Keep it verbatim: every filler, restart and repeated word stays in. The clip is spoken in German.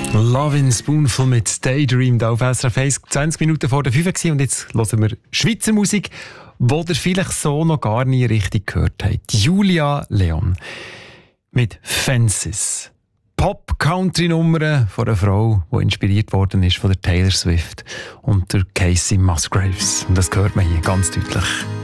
Lovin' Spoonful mit Daydream da auf S R F eins, zwanzig Minuten vor der fünf Uhr und jetzt hören wir Schweizer Musik, die ihr vielleicht so noch gar nie richtig gehört habt. Julia Leon mit Fences. Pop-Country-Nummern von einer Frau, die inspiriert worden ist von der Taylor Swift und der Casey Musgraves. Und das hört man hier ganz deutlich.